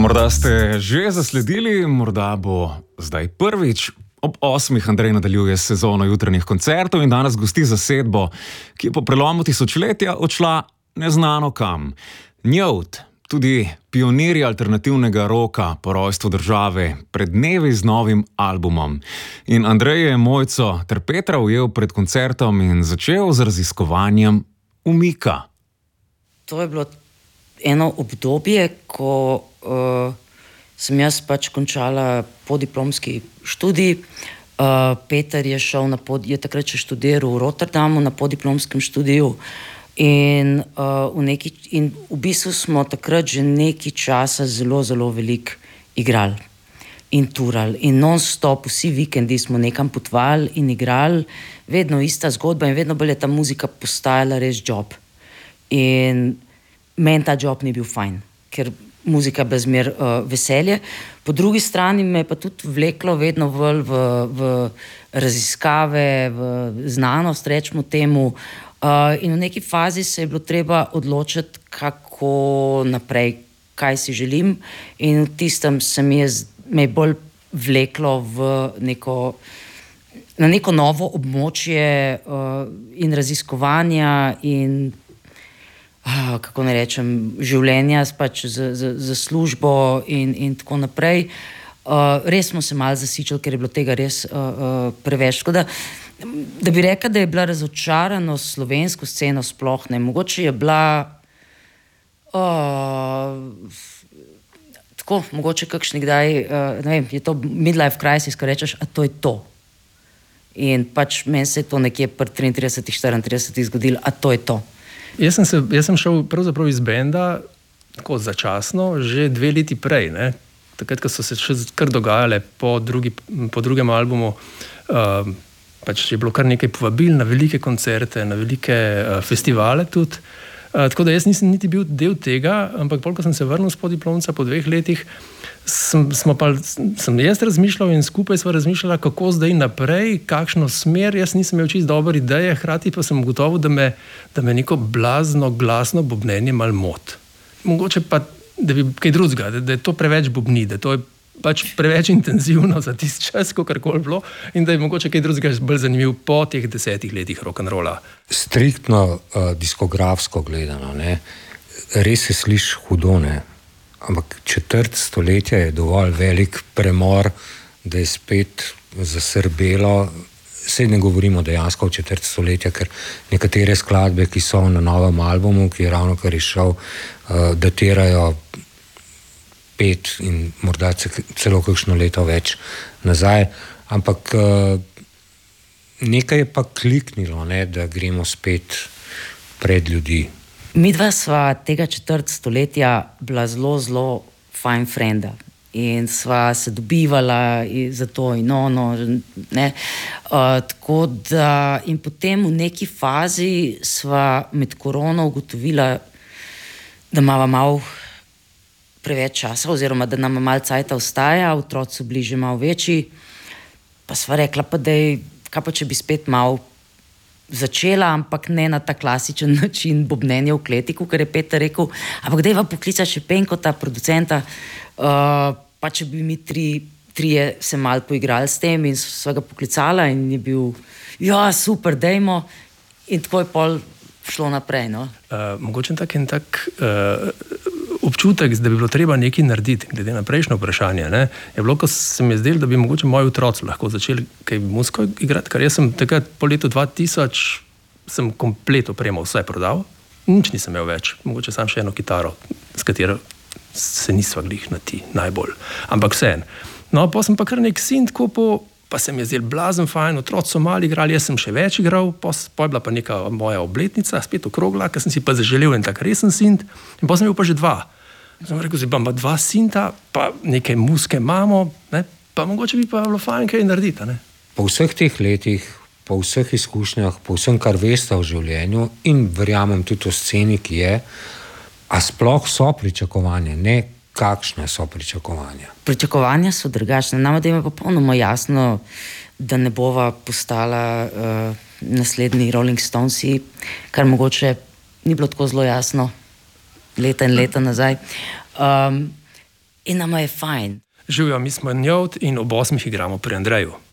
Morda ste že zasledili, morda bo zdaj prvič. Ob 8. Andrej nadaljuje sezono jutranjih koncertov in danes gosti zasedbo, ki je po prelomu tisočletja odšla neznano kam. Njovt, tudi pionirji alternativnega roka po rojstvu države, pred dnevi z novim albumom. In Andrej je Mojco ter Petra ujel pred koncertom in začel z raziskovanjem umika. To je bilo eno obdobje, ko sem jaz pač končala podiplomski študij. Peter je šel je takrat še študiral v Rotterdamu na podiplomskem študiju in v bistvu smo takrat že nekaj časa zelo, zelo veliko igrali in turali in non-stop, vsi vikendi smo nekam potovali in igrali, vedno ista zgodba in vedno bolj je ta muzika postajala res job. In meni ta job ni bil fajn, ker muzika brez mer veselje. Po drugi strani me je pa tudi vleklo vedno v raziskave, v znanost, rečemo temu. In v neki fazi se je bilo treba odločiti, kako naprej, kaj si želim. In v tistem me je bolj vleklo na neko novo območje in raziskovanja in kako ne rečem, življenja pač za službo in tako naprej. Res smo se malo zasičali, ker je bilo tega res preveč. Tako da bi rekla, da je bila razočaranost slovensko sceno sploh ne. Mogoče je bila tako, mogoče kakšni kdaj, ne vem, je to midlife crisis, ko rečeš, a to je to. In pač meni se je to nekje pri 33, 34 zgodilo, a to je to. Jaz sem šel pravzaprav iz benda tako začasno, že 2 leti prej, ne? Takrat, ko so se še kar dogajale po drugem albumu, pač je bilo kar nekaj povabil na velike koncerte, na velike festivale tudi. Tako da jaz nisem niti bil del tega, ampak ko sem se vrnil s podiplomca po 2 letih, sem jaz razmišljal in skupaj sva razmišljala, kako zdaj naprej, kakšno smer. Jaz nisem imel čisto dobre ideje, hkrati pa sem ugotovil, da me neko blazno, glasno bobnenje malo moti. Mogoče pa, da bi kaj drugega, da je to preveč bobni, da to je pač preveč intenzivno za tisti čas, kakorkoli bilo, in da je mogoče kaj drugega bolj zanimiv po teh 10 letih rock'n'rolla. Striktno diskografsko gledano, ne, res se sliši hudo, ne, ampak četrt stoletja je dovolj velik premor, da je spet zasrbelo. Saj ne govorimo dejansko o četrt stoletja, ker nekatere skladbe, ki so na novem albumu, ki je ravno kar izšel, datirajo 5 in morda celo kakšno leto več nazaj. Ampak nekaj je pa kliknilo, ne, da gremo spet pred ljudi. Midva sva tega četrt stoletja bila zelo, zelo fajn frenda in sva se dobivala za to in ono, ne. Tako da in potem v neki fazi sva med korono ugotovila, da imava malo preveč časa oziroma da nam malo cajta ostaja, otroci so bili že malo večji, pa sva rekla pa, kaj pa če bi spet malo začela, ampak ne na ta klasičen način bobnenja v kleti, kot je Peter rekel, ampak dajva poklica še Penkota, producenta, pa če bi mi trije se malo poigrali s tem in sva ga poklicala in je bil, ja, super, dajmo, in tako je pol šlo naprej, no. Mogoče tak občutek, da bi bilo treba nekaj narediti, glede na prejšnjo vprašanje, ne, je bilo, ko se mi je zdelo, da bi mogoče moji otroci lahko začeli kaj muziko igrati, ker jaz sem takrat po letu 2000 sem komplet opremo vse prodal, nič nisem imel več, mogoče sam še eno kitaro, s katero se nisva glih na ti najbolj, ampak vseeno. No, pa sem pa kar nek synth kupil, pa se mi je zdel blazen fajn, otroci so mali igrali, jaz sem še več igral, pa je bila pa neka moja obletnica, spet okrogla, ker sem si pa zaželel en tak resen synth, in pa sem imel pa že 2. Sem rekel, zdaj pa 2 syntha, pa nekaj muzike imamo, ne, pa mogoče bi pa bilo fajn kaj narediti, ne. Po vseh teh letih, po vseh izkušnjah, po vsem, kar veste o življenju in verjamem tudi o sceni, ki je, a sploh so pričakovanja, ne kakšne so pričakovanja? Pričakovanja so drugačne. Nama da je popolnoma jasno, da ne bova postala naslednji Rolling Stonesi, kar mogoče ni bilo tako zelo jasno leta in leta nazaj. in nama je fajn. Živijo, mi smo Njot in ob 8 igramo pri Andreju.